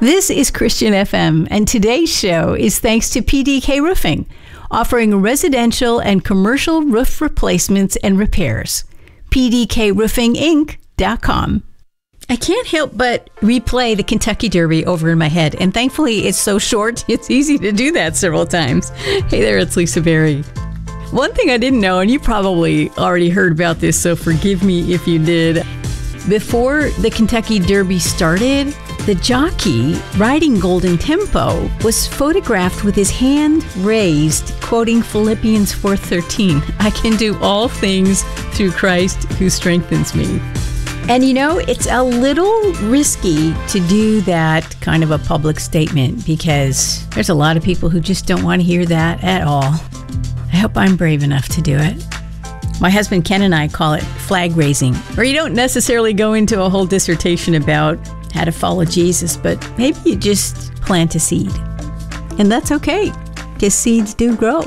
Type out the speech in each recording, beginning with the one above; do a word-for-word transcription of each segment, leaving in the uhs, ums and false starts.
This is Christian F M, and today's show is thanks to P D K Roofing, offering residential and commercial roof replacements and repairs. P D K roofing inc dot com. I can't help but replay the Kentucky Derby over in my head, and thankfully it's so short, it's easy to do that several times. Hey there, it's Lisa Berry. One thing I didn't know, and you probably already heard about this, so forgive me if you did. Before the Kentucky Derby started, the jockey riding Golden Tempo was photographed with his hand raised, quoting Philippians four thirteen, I can do all things through Christ who strengthens me. And you know, it's a little risky to do that kind of a public statement because there's a lot of people who just don't want to hear that at all. I hope I'm brave enough to do it. My husband Ken and I call it flag raising, where you don't necessarily go into a whole dissertation about how to follow Jesus, but maybe you just plant a seed. And that's okay, because seeds do grow.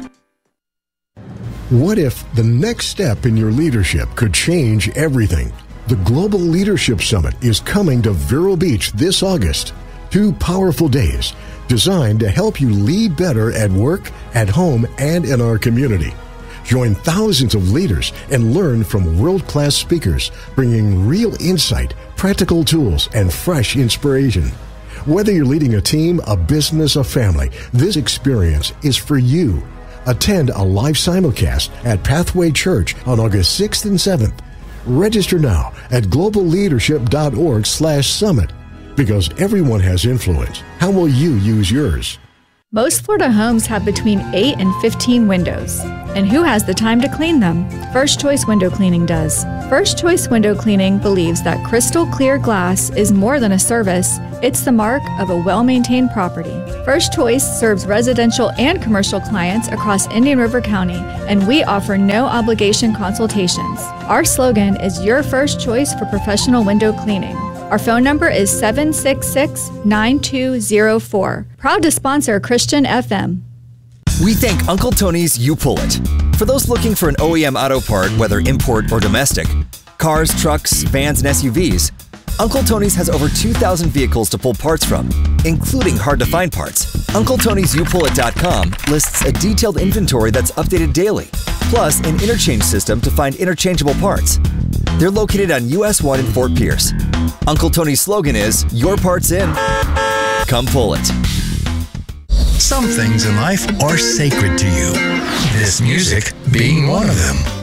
What if the next step in your leadership could change everything? The Global Leadership Summit is coming to Vero Beach this August. Two powerful days designed to help you lead better at work, at home, and in our community. Join thousands of leaders and learn from world-class speakers, bringing real insight, practical tools, and fresh inspiration. Whether you're leading a team, a business, a family, this experience is for you. Attend a live simulcast at Pathway Church on August sixth and seventh. Register now at global leadership dot org slash summit. Because everyone has influence. How will you use yours? Most Florida homes have between eight and fifteen windows. And who has the time to clean them? First Choice Window Cleaning does. First Choice Window Cleaning believes that crystal clear glass is more than a service, it's the mark of a well-maintained property. First Choice serves residential and commercial clients across Indian River County, and we offer no obligation consultations. Our slogan is your first choice for professional window cleaning. Our phone number is seven six six, nine two zero four. Proud to sponsor Christian F M. We thank Uncle Tony's You Pull It. For those looking for an O E M auto part, whether import or domestic, cars, trucks, vans, and S U Vs, Uncle Tony's has over two thousand vehicles to pull parts from, including hard-to-find parts. Uncle Tony's You Pull It dot com lists a detailed inventory that's updated daily, plus an interchange system to find interchangeable parts. They're located on U S one in Fort Pierce. Uncle Tony's slogan is, your part's in. Come pull it. Some things in life are sacred to you. This music being one of them.